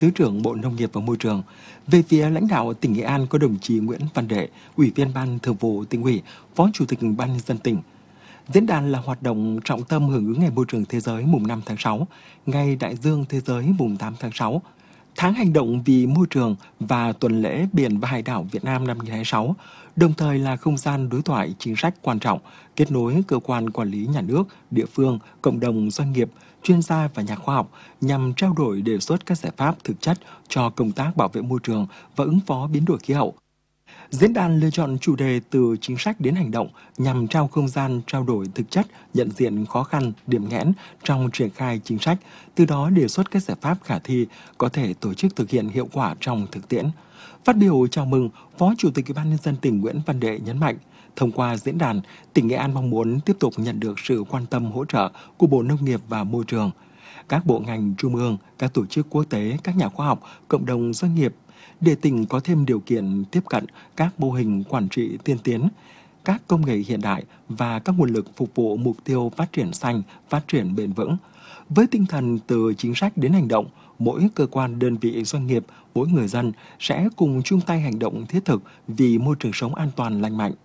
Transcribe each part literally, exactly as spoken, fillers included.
Thứ trưởng Bộ Nông nghiệp và Môi trường. Về phía lãnh đạo tỉnh Nghệ An có đồng chí Nguyễn Văn Đệ, Ủy viên Ban Thường vụ Tỉnh ủy, Phó Chủ tịch Ban nhân dân tỉnh. Diễn đàn là hoạt động trọng tâm hưởng ứng Ngày Môi trường Thế giới mùng năm tháng sáu, Ngày Đại dương Thế giới mùng tám tháng sáu, Tháng hành động vì môi trường và tuần lễ biển và hải đảo Việt Nam năm hai nghìn không trăm hai mươi sáu, đồng thời là không gian đối thoại chính sách quan trọng, kết nối cơ quan quản lý nhà nước, địa phương, cộng đồng doanh nghiệp, chuyên gia và nhà khoa học nhằm trao đổi đề xuất các giải pháp thực chất cho công tác bảo vệ môi trường và ứng phó biến đổi khí hậu. Diễn đàn lựa chọn chủ đề từ chính sách đến hành động nhằm trao không gian trao đổi thực chất, nhận diện khó khăn, điểm nghẽn trong triển khai chính sách, từ đó đề xuất các giải pháp khả thi có thể tổ chức thực hiện hiệu quả trong thực tiễn. Phát biểu chào mừng, Phó Chủ tịch Ủy ban nhân dân tỉnh Nguyễn Văn Đệ nhấn mạnh, thông qua diễn đàn, tỉnh Nghệ An mong muốn tiếp tục nhận được sự quan tâm hỗ trợ của Bộ Nông nghiệp và Môi trường, các bộ ngành trung ương, các tổ chức quốc tế, các nhà khoa học, cộng đồng doanh nghiệp, để tỉnh có thêm điều kiện tiếp cận các mô hình quản trị tiên tiến, các công nghệ hiện đại và các nguồn lực phục vụ mục tiêu phát triển xanh, phát triển bền vững. Với tinh thần từ chính sách đến hành động, mỗi cơ quan, đơn vị, doanh nghiệp, mỗi người dân sẽ cùng chung tay hành động thiết thực vì môi trường sống an toàn lành mạnh,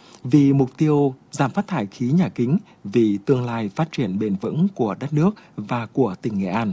vì mục tiêu giảm phát thải khí nhà kính, vì tương lai phát triển bền vững của đất nước và của tỉnh Nghệ An.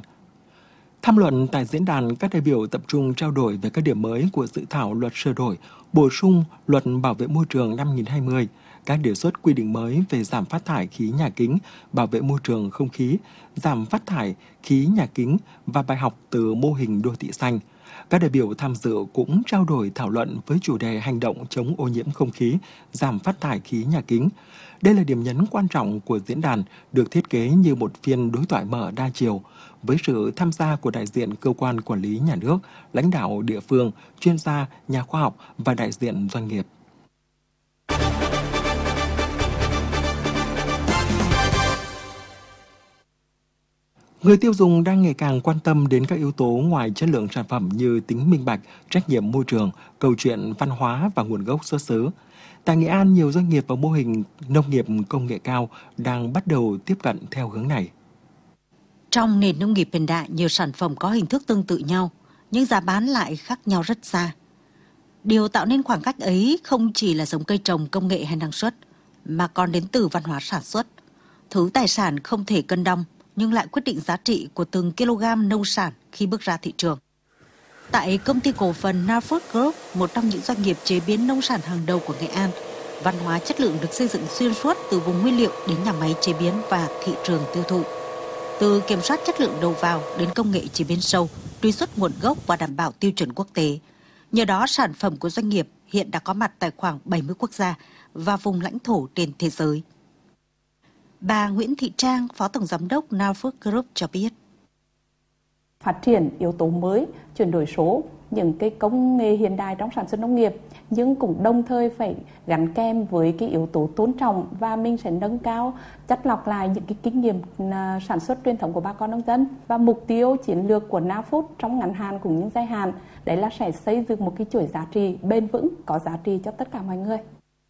Tham luận tại diễn đàn, các đại biểu tập trung trao đổi về các điểm mới của dự thảo luật sửa đổi, bổ sung luật bảo vệ môi trường năm hai nghìn không trăm hai mươi, các đề xuất quy định mới về giảm phát thải khí nhà kính, bảo vệ môi trường không khí, giảm phát thải khí nhà kính và bài học từ mô hình đô thị xanh. Các đại biểu tham dự cũng trao đổi thảo luận với chủ đề hành động chống ô nhiễm không khí, giảm phát thải khí nhà kính. Đây là điểm nhấn quan trọng của diễn đàn, được thiết kế như một phiên đối thoại mở đa chiều, với sự tham gia của đại diện cơ quan quản lý nhà nước, lãnh đạo địa phương, chuyên gia, nhà khoa học và đại diện doanh nghiệp. Người tiêu dùng đang ngày càng quan tâm đến các yếu tố ngoài chất lượng sản phẩm như tính minh bạch, trách nhiệm môi trường, câu chuyện văn hóa và nguồn gốc xuất xứ. Tại Nghệ An, nhiều doanh nghiệp và mô hình nông nghiệp công nghệ cao đang bắt đầu tiếp cận theo hướng này. Trong nền nông nghiệp hiện đại, nhiều sản phẩm có hình thức tương tự nhau, nhưng giá bán lại khác nhau rất xa. Điều tạo nên khoảng cách ấy không chỉ là giống cây trồng, công nghệ hay năng suất, mà còn đến từ văn hóa sản xuất. Thứ tài sản không thể cân đong, nhưng lại quyết định giá trị của từng kg nông sản khi bước ra thị trường. Tại công ty cổ phần Narfood Group, một trong những doanh nghiệp chế biến nông sản hàng đầu của Nghệ An, văn hóa chất lượng được xây dựng xuyên suốt từ vùng nguyên liệu đến nhà máy chế biến và thị trường tiêu thụ. Từ kiểm soát chất lượng đầu vào đến công nghệ chế biến sâu, truy xuất nguồn gốc và đảm bảo tiêu chuẩn quốc tế. Nhờ đó, sản phẩm của doanh nghiệp hiện đã có mặt tại khoảng bảy mươi quốc gia và vùng lãnh thổ trên thế giới. Bà Nguyễn Thị Trang, Phó Tổng Giám đốc Narfood Group cho biết. Phát triển yếu tố mới, chuyển đổi số, những cái công nghệ hiện đại trong sản xuất nông nghiệp, nhưng cũng đồng thời phải gắn kèm với cái yếu tố tôn trọng, và mình sẽ nâng cao, chắt lọc lại những cái kinh nghiệm sản xuất truyền thống của bà con nông dân. Và mục tiêu chiến lược của Narfood trong ngắn hạn cũng như dài hạn, đấy là sẽ xây dựng một cái chuỗi giá trị bền vững, có giá trị cho tất cả mọi người.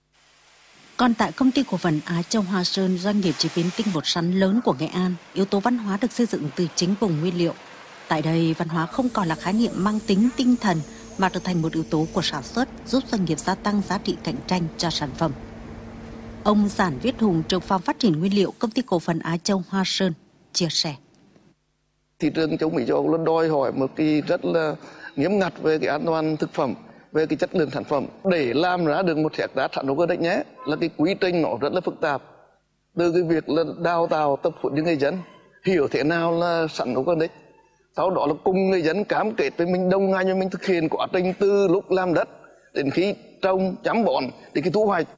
Còn tại công ty cổ phần Á Châu Hoa Sơn, doanh nghiệp chế biến tinh bột sắn lớn của Nghệ An, yếu tố văn hóa được xây dựng từ chính vùng nguyên liệu. Tại đây, văn hóa không còn là khái niệm mang tính tinh thần mà trở thành một yếu tố của sản xuất, giúp doanh nghiệp gia tăng giá trị cạnh tranh cho sản phẩm. Ông Giản Viết Hùng, trưởng phòng phát triển nguyên liệu công ty cổ phần Á Châu Hoa Sơn, chia sẻ. Thị trường châu Mỹ châu Âu luôn đòi hỏi một cái rất là nghiêm ngặt về cái an toàn thực phẩm, về cái chất lượng sản phẩm. Để làm ra được một hectare sản phẩm cơ định nhé, là cái quy trình nó rất là phức tạp. Từ cái việc là đào tạo, tập huấn cho người dân, hiểu thế nào là sản phẩm cơ định. Sau đó là cùng người dân cam kết với mình, đồng hành với mình thực hiện quá trình từ lúc làm đất đến khi trồng, chăm bón, đến khi thu hoạch.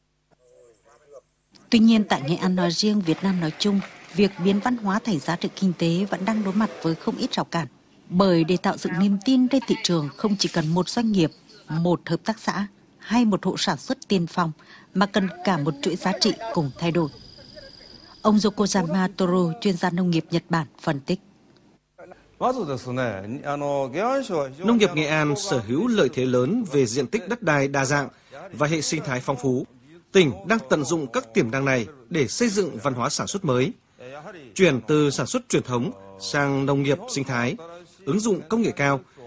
Tuy nhiên, tại Nghệ An nói riêng, Việt Nam nói chung, việc biến văn hóa thành giá trị kinh tế vẫn đang đối mặt với không ít rào cản. Bởi để tạo dựng niềm tin trên thị trường không chỉ cần một doanh nghiệp, một hợp tác xã hay một hộ sản xuất tiên phong, mà cần cả một chuỗi giá trị cùng thay đổi. Ông Yokoyama Toru, chuyên gia nông nghiệp Nhật Bản, phân tích. Nông nghiệp Nghệ An sở hữu lợi thế lớn về diện tích đất đai đa dạng và hệ sinh thái phong phú. Tỉnh đang tận dụng các tiềm năng này để xây dựng văn hóa sản xuất mới, chuyển từ sản xuất truyền thống sang nông nghiệp sinh thái, ứng dụng công nghệ cao